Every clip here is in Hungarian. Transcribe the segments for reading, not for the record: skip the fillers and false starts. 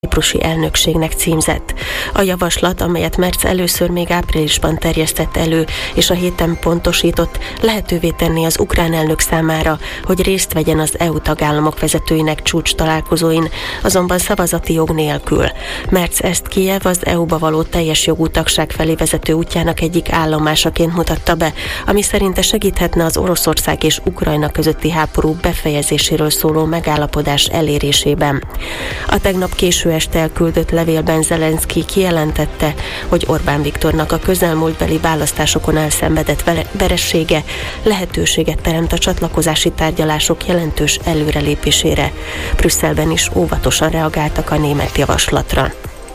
ciprusi elnökségnek címzett. A javaslat, amelyet Merz először még áprilisban terjesztett elő, és a héten pontosított, lehetővé tenni az ukrán elnök számára, hogy részt vegyen az EU tagállamok vezetőinek csúcs találkozóin, azonban szavazati jog nélkül. Merz ezt Kijev az EU-ba való teljes jogú tagság felé vezető útjának egyik állomásaként mutatta be, ami szerinte segíthetne az Oroszország és Ukrajna közötti háború befejezéséről szóló megállapodás elérésében. A tegnap késő este elküldött levélben Zelenszky kijelentette, hogy Orbán Viktornak a közelmúltbeli választásokon elszenvedett veresége lehetőséget teremt a csatlakozási tárgyalások jelentős előrelépésére. Brüsszelben is óvatosan reagáltak a német javaslatra.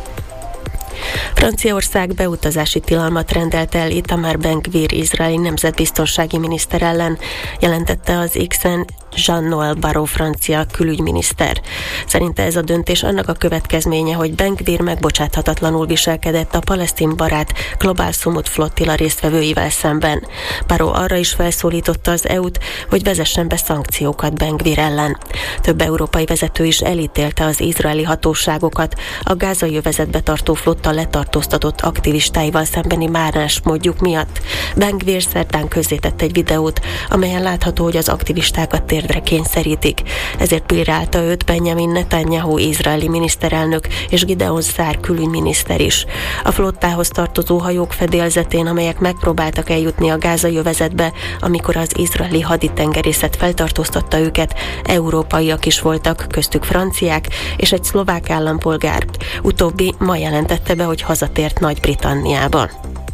Franciaország beutazási tilalmat rendelt el Itamar Ben-Gvir izraeli nemzetbiztonsági miniszter ellen, jelentette az X-en Jean-Noël Barrot francia külügyminiszter. Szerinte ez a döntés annak a következménye, hogy Ben-Gvir megbocsáthatatlanul viselkedett a palesztin barát Global Sumud flottilla résztvevőivel szemben. Barrot arra is felszólította az EU-t, hogy vezessen be szankciókat Ben-Gvir ellen. Több európai vezető is elítélte az izraeli hatóságokat a gázai övezetbe tartó flotta letartóztatott aktivistáival szembeni bánásmódjuk miatt. Ben-Gvir szerdán közzétett egy videót, amelyen látható, hogy az aktivistákat térdre kényszerítik. Ezért bírálta őt Benjamin Netanyahu izraeli miniszterelnök és Gideon Szár külügyminiszter is. A flottához tartozó hajók fedélzetén, amelyek megpróbáltak eljutni a gázai övezetbe, amikor az izraeli haditengerészet feltartóztatta őket, európaiak is voltak, köztük franciák és egy szlovák állampolgár. Utóbbi ma jelentette be, hogy hazatért Nagy-Britanniába.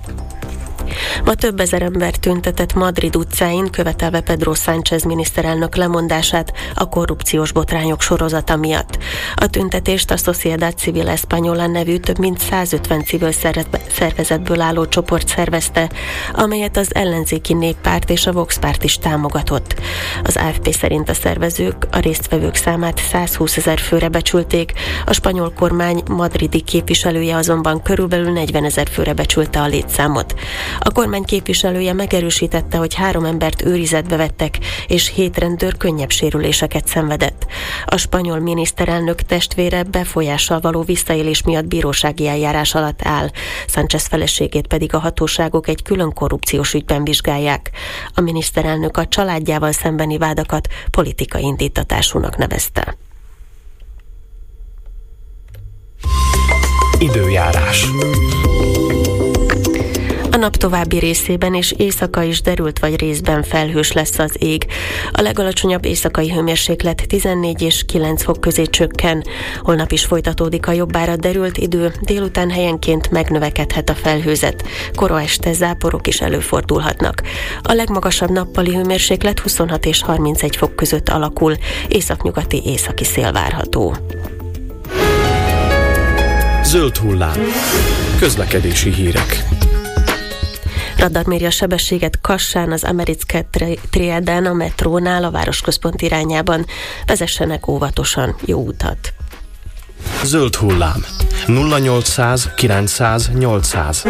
Ma több ezer ember tüntetett Madrid utcáin, követelve Pedro Sánchez miniszterelnök lemondását a korrupciós botrányok sorozata miatt. A tüntetést a Sociedad Civil Española nevű több mint 150 civil szervezetből álló csoport szervezte, amelyet az ellenzéki Néppárt és a Vox párt is támogatott. Az AFP szerint a szervezők a résztvevők számát 120 000 főre becsülték, a spanyol kormány madridi képviselője azonban körülbelül 40 000 főre becsülte a létszámot. A kormány képviselője megerősítette, hogy 3 embert őrizetbe vettek, és 7 rendőr könnyebb sérüléseket szenvedett. A spanyol miniszterelnök testvére befolyással való visszaélés miatt bírósági eljárás alatt áll. Sánchez feleségét pedig a hatóságok egy külön korrupciós ügyben vizsgálják. A miniszterelnök a családjával szembeni vádakat politikai indítatásúnak nevezte. Időjárás. A nap további részében és éjszaka is derült vagy részben felhős lesz az ég. A legalacsonyabb éjszakai hőmérséklet 14 és 9 fok közé csökken. Holnap is folytatódik a jobbára derült idő, délután helyenként megnövekedhet a felhőzet. Kora este záporok is előfordulhatnak. A legmagasabb nappali hőmérséklet 26 és 31 fok között alakul. Északnyugati északi szél várható. Zöld hullám. Közlekedési hírek. Radar méri a sebességet Kassán, az Americké triádán, a metrónál, a városközpont irányában. Vezessenek óvatosan, jó utat! Zöld hullám. 0800 900 800.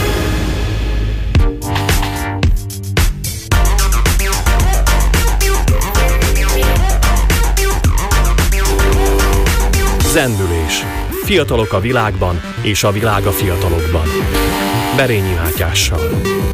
Zendülés. Fiatalok a világban, és a világ a fiatalokban. Berényi Mátyással.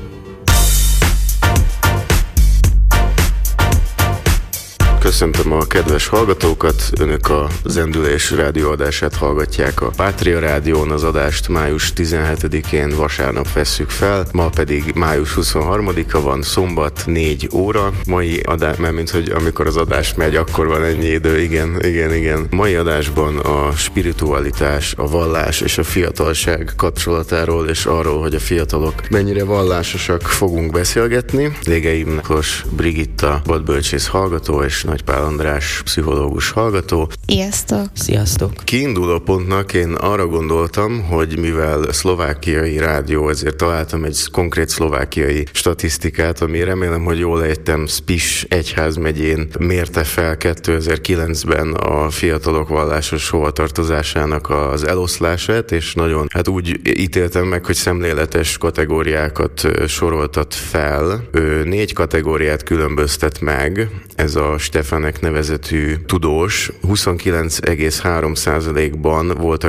Köszöntöm a kedves hallgatókat, önök a Zendülés rádióadását hallgatják a Pátria Rádión, az adást május 17-én vasárnap vesszük fel, ma pedig május 23-a van, szombat 4 óra. Mai adás, mert mint hogy amikor az adás megy, akkor van ennyi idő, igen. Mai adásban a spiritualitás, a vallás és a fiatalság kapcsolatáról és arról, hogy a fiatalok mennyire vallásosak fogunk beszélgetni. Légai Miklós Brigitta vadbölcsész hallgató és Nagy Pál András pszichológus hallgató. Sziasztok! Kiinduló pontnak én arra gondoltam, hogy mivel szlovákiai rádió, ezért találtam egy konkrét szlovákiai statisztikát, ami remélem, hogy jól ejtem, Spiš egyházmegyén mérte fel 2009-ben a fiatalok vallásos hovatartozásának az eloszlását, és nagyon, úgy ítéltem meg, hogy szemléletes kategóriákat soroltat fel. Ő 4 kategóriát különböztet meg, ez a Stephanek nevezetű tudós 29,3%-ban voltak